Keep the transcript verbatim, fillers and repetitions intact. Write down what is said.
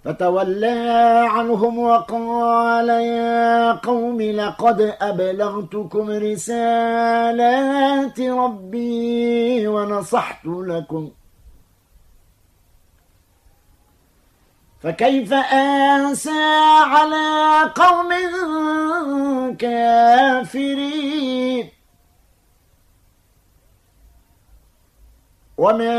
فتولى عنهم وقال يا قوم لقد أبلغتكم رسالات ربي ونصحت لكم فكيف آسى على قوم كافرين وما